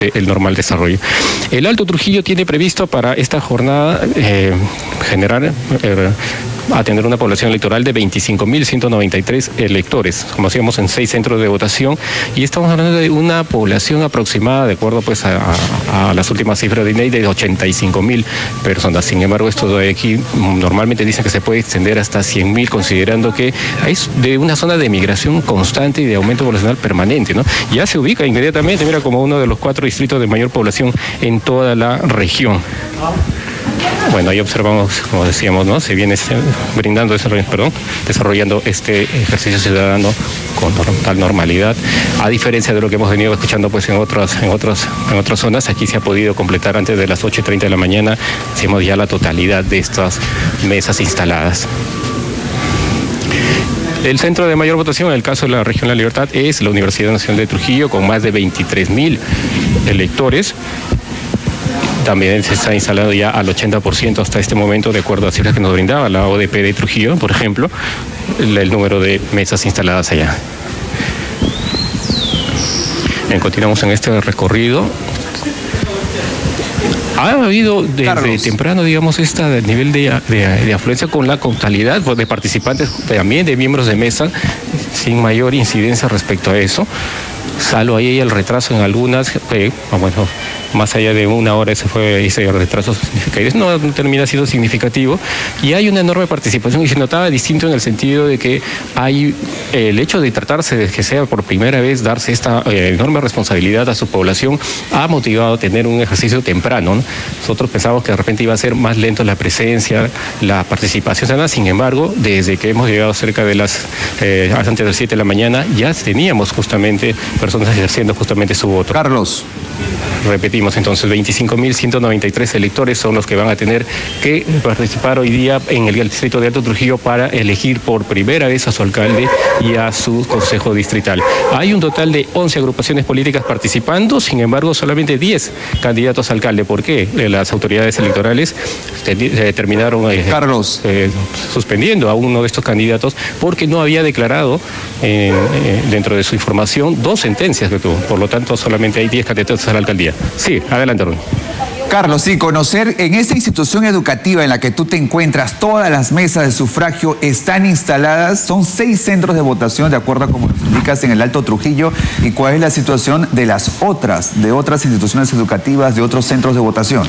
el normal desarrollo. El Alto Trujillo tiene previsto para esta jornada atender una población electoral de 25.193 electores, como hacíamos en 6 centros de votación, y estamos hablando de una población aproximada, de acuerdo pues a las últimas cifras de INEI, de 85.000 personas. Sin embargo, esto de aquí normalmente dicen que se puede extender hasta 100.000, considerando que es de una zona de migración constante y de aumento poblacional permanente, ¿no? Ya se ubica inmediatamente, mira, como uno de los 4 distritos de mayor población en toda la región. Bueno, ahí observamos, como decíamos, ¿no? Se viene desarrollando este ejercicio ciudadano con total normalidad, a diferencia de lo que hemos venido escuchando pues en otras zonas. Aquí se ha podido completar antes de las 8:30 de la mañana, hicimos ya la totalidad de estas mesas instaladas. El centro de mayor votación, en el caso de la región La Libertad, es la Universidad Nacional de Trujillo, con más de 23.000 electores. También se está instalando ya al 80% hasta este momento, de acuerdo a cifras que nos brindaba la ODP de Trujillo, por ejemplo, el número de mesas instaladas allá. Continuamos en este recorrido. Ha habido desde temprano, digamos, este nivel de afluencia con la totalidad de participantes, también de miembros de mesa, sin mayor incidencia respecto a eso. Salvo ahí el retraso en algunas, bueno, más allá de una hora ese retraso significativo, no termina siendo significativo, y hay una enorme participación, y se notaba distinto en el sentido de que hay el hecho de tratarse de que sea por primera vez darse esta enorme responsabilidad a su población, ha motivado a tener un ejercicio temprano, ¿no? Nosotros pensábamos que de repente iba a ser más lento la presencia, la participación, sin embargo, desde que hemos llegado cerca de antes de las 7 de la mañana, ya teníamos justamente personas ejerciendo justamente su voto. Carlos. Repetimos entonces, 25.193 electores son los que van a tener que participar hoy día en el distrito de Alto Trujillo para elegir por primera vez a su alcalde y a su consejo distrital. Hay un total de 11 agrupaciones políticas participando, sin embargo solamente 10 candidatos a alcalde. ¿Por qué? Las autoridades electorales terminaron suspendiendo a uno de estos candidatos porque no había declarado dentro de su información 2 sentencias que tuvo. Por lo tanto, solamente hay 10 candidatos a la alcaldía. Sí, adelante, Ron. Carlos, sí, conocer en esta institución educativa en la que tú te encuentras, todas las mesas de sufragio están instaladas, son 6 centros de votación, de acuerdo a como nos indicas en el Alto Trujillo, y cuál es la situación de otras instituciones educativas, de otros centros de votación.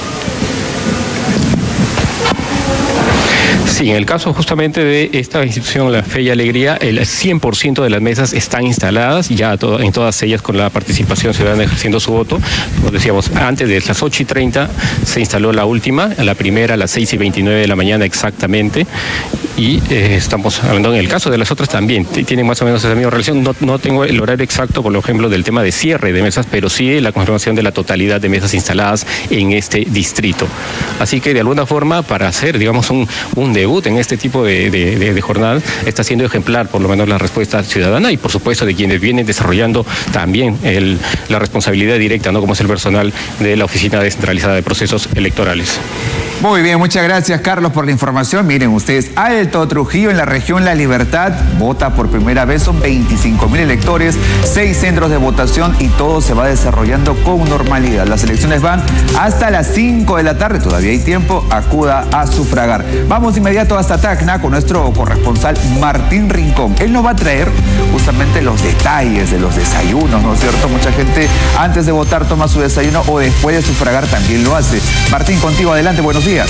Sí, en el caso justamente de esta institución, la Fe y Alegría, el 100% de las mesas están instaladas, ya en todas ellas con la participación ciudadana ejerciendo su voto. Como decíamos, antes de las 8:30 se instaló la última, la primera a las 6:29 de la mañana exactamente, y estamos hablando en el caso de las otras también, tienen más o menos esa misma relación. No tengo el horario exacto, por ejemplo, del tema de cierre de mesas, pero sí la confirmación de la totalidad de mesas instaladas en este distrito. Así que de alguna forma, para hacer, digamos, un debut en este tipo de jornada, está siendo ejemplar por lo menos la respuesta ciudadana y por supuesto de quienes vienen desarrollando también la responsabilidad directa, ¿no? Como es el personal de la Oficina Descentralizada de Procesos Electorales. Muy bien, muchas gracias, Carlos, por la información. Miren ustedes, Alto Trujillo, en la región La Libertad, vota por primera vez, son 25.000 electores, 6 centros de votación y todo se va desarrollando con normalidad. Las elecciones van hasta las 5 de la tarde, todavía hay tiempo, acuda a sufragar. Vamos de inmediato hasta Tacna con nuestro corresponsal Martín Rincón. Él nos va a traer justamente los detalles de los desayunos, ¿no es cierto? Mucha gente antes de votar toma su desayuno o después de sufragar también lo hace. Martín, contigo, adelante, buenos días.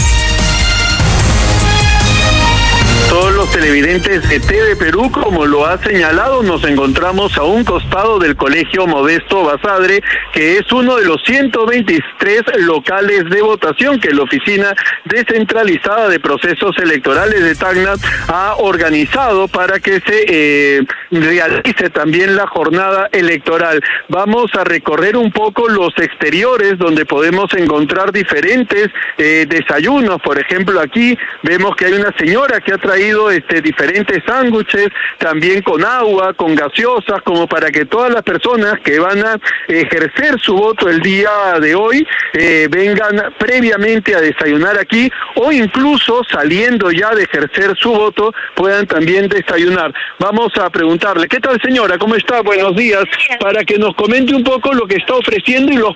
Todos los televidentes de TV Perú, como lo ha señalado, nos encontramos a un costado del Colegio Modesto Basadre, que es uno de los 123 locales de votación que la Oficina Descentralizada de Procesos Electorales de Tacna ha organizado para que se realice también la jornada electoral. Vamos a recorrer un poco los exteriores donde podemos encontrar diferentes desayunos. Por ejemplo, aquí vemos que hay una señora que ha traído diferentes sándwiches, también con agua, con gaseosas, como para que todas las personas que van a ejercer su voto el día de hoy vengan previamente a desayunar aquí, o incluso saliendo ya de ejercer su voto puedan también desayunar. Vamos a preguntarle, ¿qué tal, señora? ¿Cómo está? Buenos días. Para que nos comente un poco lo que está ofreciendo y los